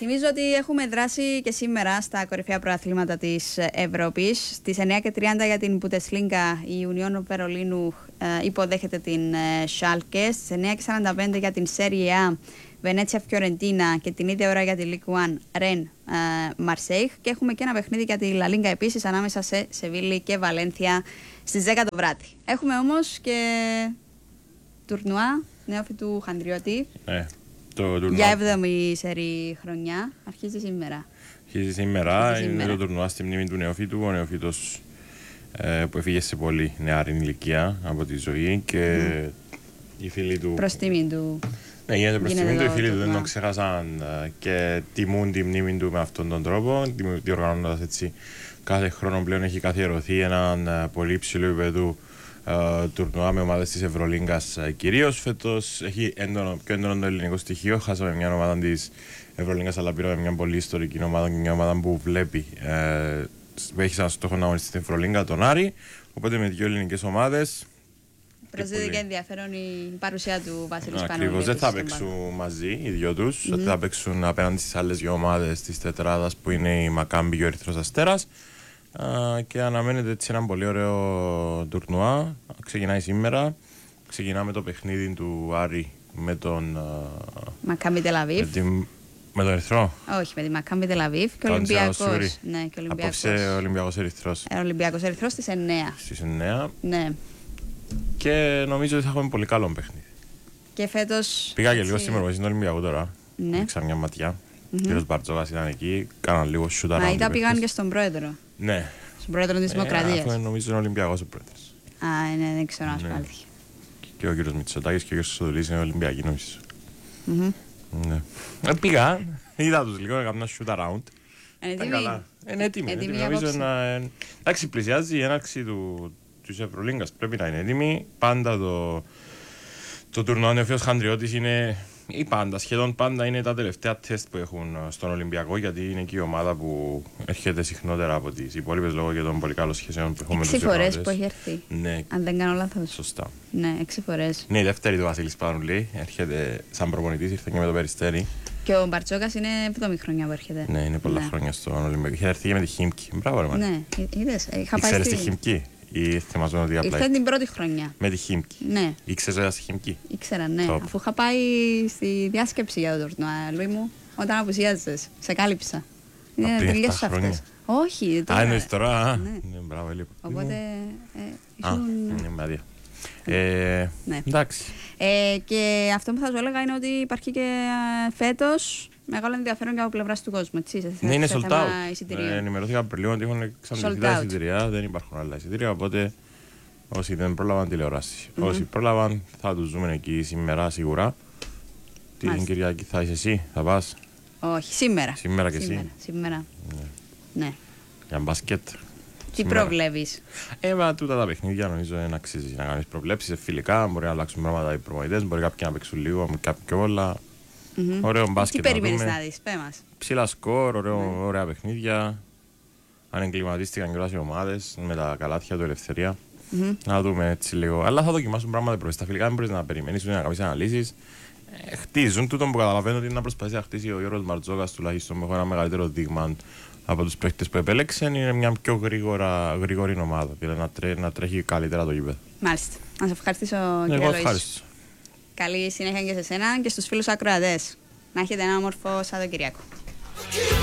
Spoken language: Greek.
Θυμίζω ότι έχουμε δράσει και σήμερα στα κορυφαία προαθλήματα της Ευρώπης. Στις 9:30 για την Bundesliga η Union Βερολίνου υποδέχεται την Schalke. Στις 9:45 για την Serie A Βενέτσια Φιωρεντίνα και την ίδια ώρα για τη Ligue 1 Rennes Marseille. Και έχουμε και ένα παιχνίδι για τη La Liga επίσης ανάμεσα σε Σεβίλη και Βαλένθια στις 10 το βράδυ. Έχουμε όμως και τουρνουά νεόφυτου Χανδριώτη. Για 7η σερή χρονιά. Αρχίζει σήμερα. Είναι το τουρνουά στη μνήμη του νεόφυτου. Ο νεόφυτος που έφυγε σε πολύ νεαρή ηλικία από τη ζωή και οι φίλοι του. Προς τιμή του. Ναι, γίνεται προς τιμή του. Οι φίλοι του δεν τον ξέχασαν και τιμούν τη μνήμη του με αυτόν τον τρόπο. Διοργανώνοντας έτσι κάθε χρόνο πλέον έχει καθιερωθεί έναν πολύ υψηλό επίπεδο τουρνουά με ομάδες της Ευρωλίγκας κυρίως. Φέτος έχει πιο έντονο το ελληνικό στοιχείο. Χάσαμε μια ομάδα της Ευρωλίγκας, αλλά πήραμε μια πολύ ιστορική ομάδα και μια ομάδα που βλέπει. Έχει σαν στόχο να αγωνιστεί στην Ευρωλίγκα τον Άρη. Οπότε με δύο ελληνικές ομάδες. Προσδίδει και ενδιαφέρον η παρουσία του Βασίλη Σπανούλη. Ακριβώς, δεν θα παίξουν μαζί οι δυο τους. Θα παίξουν απέναντι στις άλλες δύο ομάδες της τετράδας που είναι η Μακάμπι και ο Ερυθρός Αστέρας. Και αναμένεται έτσι ένα πολύ ωραίο τουρνουά. Ξεκινάει σήμερα. Ξεκινάμε το παιχνίδι του Άρη με τον Μακάμπι Τελαβίβ. Με τον Ερυθρό. Όχι, με τη Μακάμπι Τελαβίβ και ο Ολυμπιακός. Ναι, και απόψε ο Ολυμπιακός Ερυθρός. Ολυμπιακός Ερυθρός στις 9. Στις 9. Ναι. Και νομίζω ότι θα έχουμε πολύ καλό παιχνίδι. Και φέτος. Πήγα και λίγο στην προπονήση του Ολυμπιακού τώρα. Ναι. Έριξα μια ματιά. Ο κύριος Μπαρτζόκας ήταν εκεί. Κάναν λίγο shoot around. Μα ήταν πήγαν και στον πρόεδρο. Ναι. Στον πρόεδρο της Δημοκρατίας. Αυτό νομίζω είναι Ολυμπιακός ο πρόεδρος. Ναι, δεν ξέρω αν σου αλήθεια. Και ο κύριος Μητσοτάκης και ο κύριος Σοδουλής είναι Ολυμπιακοί νομίζω. Ναι. Πήγα, είδα τους λίγο, έκανα shoot around. Είναι έτοιμοι. Νομίζω να. Εντάξει, πλησιάζει η έναρξη της Ευρωλίγκας. Πρέπει να είναι έτοιμη. Πάντα το τουρνουά νεοφύος Χανδριώτης είναι. Ή πάντα, σχεδόν πάντα είναι τα τελευταία τεστ που έχουν στον Ολυμπιακό, γιατί είναι και η ομάδα που έρχεται συχνότερα από τις υπόλοιπες λόγω και των πολύ καλών σχέσεων που έχουμε με τους 6 φορές που έχει έρθει. Ναι. Αν δεν κάνω λάθος. Σωστά. Ναι, 6 φορές. Ναι, η δεύτερη του Βασίλη Σπανούλη. Έρχεται σαν προπονητής, ήρθε και με το Περιστέρι. Και ο Μπαρτσόκας είναι 7η χρονιά που έρχεται. Ναι, είναι πολλά χρόνια στον Ολυμπιακό. Είχε έρθει και με τη Χίμκι. Μπράβο, ρε Ναι, είδες. Είχα πάει. Ξέρεις τη Χίμκι. Ή θυμάσαι ότι απλά. Ήρθε την πρώτη χρονιά. Με τη Χίμκι. Ναι. Ήξερες ότι στη Χίμκι. Ήξερα, ναι. Top. Αφού είχα πάει στη διάσκεψη για το τουρνουά, Λουί μου, όταν απουσίαζες. Σε κάλυψα. Είναι τελειώσεις αυτές. Όχι, τώρα. Είναι τώρα. Ναι, μπράβο, λίγο. Οπότε. Ήσουν. Είναι μαδία. Ναι. Εντάξει. Και αυτό που θα σου έλεγα είναι ότι υπάρχει και φέτος μεγάλο ενδιαφέρον και από πλευράς του κόσμου. Ναι, είναι sold out. Ενημερώθηκα πριν ότι έχουν εξαντληθεί τα εισιτήρια, δεν υπάρχουν άλλα εισιτήρια. Οπότε όσοι δεν πρόλαβαν τηλεόραση, όσοι πρόλαβαν θα τους δούμε εκεί σήμερα σίγουρα. Την Κυριακή θα είσαι εσύ, θα πας? Όχι, σήμερα. Σήμερα και εσύ. Σήμερα. Ναι. Για μπάσκετ. Τι προβλέπεις? Τούτα τα παιχνίδια νομίζω δεν αξίζει να κάνεις προβλέψεις. Φιλικά μπορεί να αλλάξουν πράγματα οι προπονητές, μπορεί κάποιοι να παίξουν λίγο, κάποιοι πιο όλα. Ωραίο μπάσκετ. Τι περιμένεις να δεις, πέ μας. Ψηλά σκορ, ωραία παιχνίδια. Αν εγκληματίστηκαν κιόλας οι ομάδες με τα καλάθια του Ελευθερία. Να δούμε έτσι λίγο. Αλλά θα δοκιμάσουν πράγματα προς τα φιλικά, δεν μπορείς να περιμένεις ούτε να κάνεις αναλύσεις. Χτίζουν τούτο που καταλαβαίνω ότι είναι να προσπαθήσει να χτίσει ο Γιώργος Μπαρτζόκας τουλάχιστον με ένα μεγαλύτερο δείγμα από τους παίκτες που επέλεξαν. Είναι μια πιο γρήγορη ομάδα. Δηλαδή να τρέχει καλύτερα το γήπεδο. Μάλιστα. Να σε ευχαριστήσω, κύριε Λοΐς. Καλή συνέχεια και σε σένα και στους φίλους ακροατές. Να έχετε ένα όμορφο Σαββατοκύριακο.